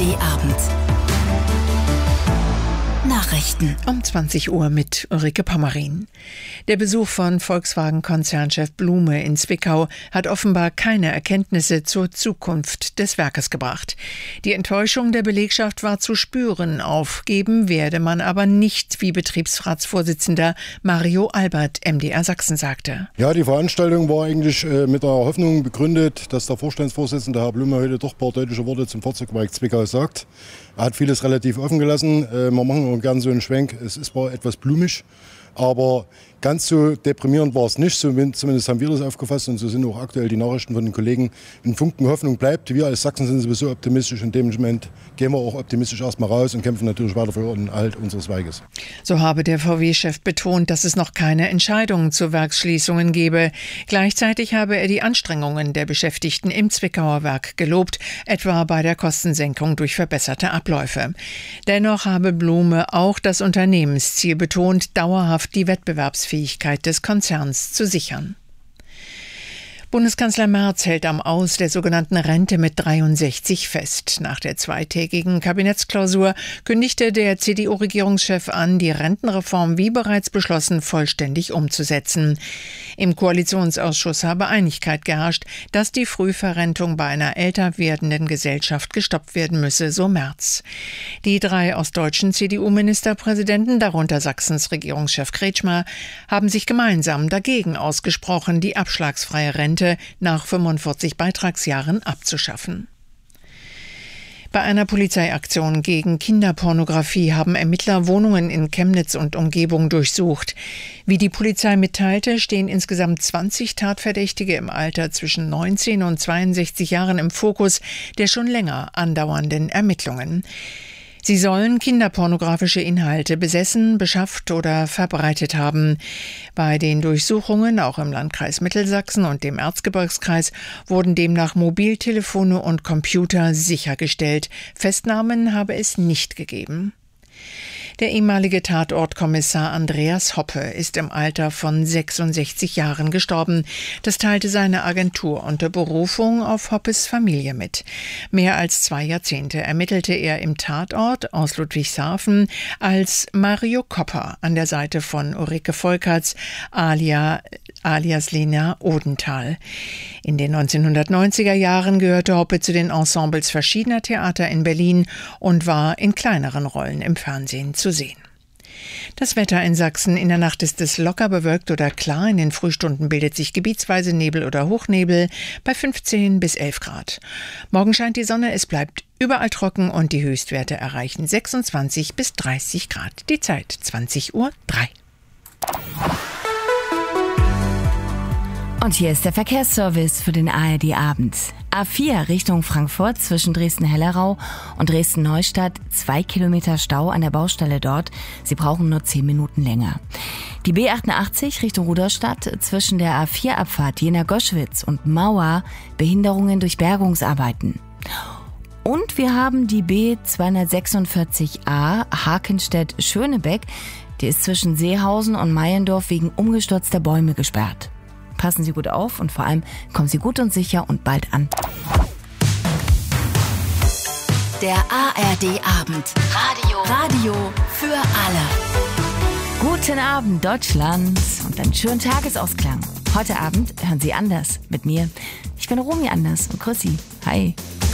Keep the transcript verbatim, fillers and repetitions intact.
D Abend. Nachrichten um zwanzig Uhr mit Ulrike Pommerin. Der Besuch von Volkswagen-Konzernchef Blume in Zwickau hat offenbar keine Erkenntnisse zur Zukunft des Werkes gebracht. Die Enttäuschung der Belegschaft war zu spüren. Aufgeben werde man aber nicht, wie Betriebsratsvorsitzender Mario Albert M D R Sachsen sagte. Ja, die Veranstaltung war eigentlich äh, mit der Hoffnung begründet, dass der Vorstandsvorsitzende Herr Blume heute doch ein paar deutliche Worte zum Fahrzeugwerk Zwickau sagt. Er hat vieles relativ offen gelassen. Äh, wir machen auch gerne so einen Schwenk. Es ist zwar etwas blumig, aber ganz so deprimierend war es nicht. So, zumindest haben wir das aufgefasst und so sind auch aktuell die Nachrichten von den Kollegen. Ein Funken Hoffnung bleibt. Wir als Sachsen sind sowieso optimistisch. In dem Moment gehen wir auch optimistisch erstmal raus und kämpfen natürlich weiter für den Erhalt unseres Werkes. So habe der V W-Chef betont, dass es noch keine Entscheidungen zu Werksschließungen gebe. Gleichzeitig habe er die Anstrengungen der Beschäftigten im Zwickauer Werk gelobt, etwa bei der Kostensenkung durch verbesserte Abläufe. Dennoch habe Blume auch das Unternehmensziel betont, dauerhaft die Wettbewerbsfähigkeit des Konzerns zu sichern. Bundeskanzler Merz hält am Aus der sogenannten Rente mit dreiundsechzig fest. Nach der zweitägigen Kabinettsklausur kündigte der C D U-Regierungschef an, die Rentenreform wie bereits beschlossen vollständig umzusetzen. Im Koalitionsausschuss habe Einigkeit geherrscht, dass die Frühverrentung bei einer älter werdenden Gesellschaft gestoppt werden müsse, so Merz. Die drei ostdeutschen C D U-Ministerpräsidenten, darunter Sachsens Regierungschef Kretschmer, haben sich gemeinsam dagegen ausgesprochen, die abschlagsfreie Rente nach fünfundvierzig Beitragsjahren abzuschaffen. Bei einer Polizeiaktion gegen Kinderpornografie haben Ermittler Wohnungen in Chemnitz und Umgebung durchsucht. Wie die Polizei mitteilte, stehen insgesamt zwanzig Tatverdächtige im Alter zwischen neunzehn und zweiundsechzig Jahren im Fokus der schon länger andauernden Ermittlungen. Sie sollen kinderpornografische Inhalte besessen, beschafft oder verbreitet haben. Bei den Durchsuchungen, auch im Landkreis Mittelsachsen und dem Erzgebirgskreis, wurden demnach Mobiltelefone und Computer sichergestellt. Festnahmen habe es nicht gegeben. Der ehemalige Tatortkommissar Andreas Hoppe ist im Alter von sechsundsechzig Jahren gestorben. Das teilte seine Agentur unter Berufung auf Hoppes Familie mit. Mehr als zwei Jahrzehnte ermittelte er im Tatort aus Ludwigshafen als Mario Kopper an der Seite von Ulrike Volkerts alia, alias Lena Odenthal. In den neunzehnhundertneunziger Jahren gehörte Hoppe zu den Ensembles verschiedener Theater in Berlin und war in kleineren Rollen im Fernsehen zu sehen. Das Wetter in Sachsen: In der Nacht ist es locker bewölkt oder klar. In den Frühstunden bildet sich gebietsweise Nebel oder Hochnebel bei fünfzehn bis elf Grad. Morgen scheint die Sonne, es bleibt überall trocken und die Höchstwerte erreichen sechsundzwanzig bis dreißig Grad. Die Zeit zwanzig Uhr drei. Und hier ist der Verkehrsservice für den A R D Abend. A vier Richtung Frankfurt zwischen Dresden-Hellerau und Dresden-Neustadt. Zwei Kilometer Stau an der Baustelle dort. Sie brauchen nur zehn Minuten länger. Die B achtundachtzig Richtung Rudolstadt zwischen der A vier Abfahrt Jena-Goschwitz und Mauer. Behinderungen durch Bergungsarbeiten. Und wir haben die B zweihundertsechsundvierzig A Hakenstedt-Schönebeck. Die ist zwischen Seehausen und Meiendorf wegen umgestürzter Bäume gesperrt. Passen Sie gut auf und vor allem kommen Sie gut und sicher und bald an. Der A R D Abend. Radio. Radio für alle. Guten Abend, Deutschland, und einen schönen Tagesausklang. Heute Abend hören Sie Anders mit mir. Ich bin Romy Anders und grüß Sie. Hi.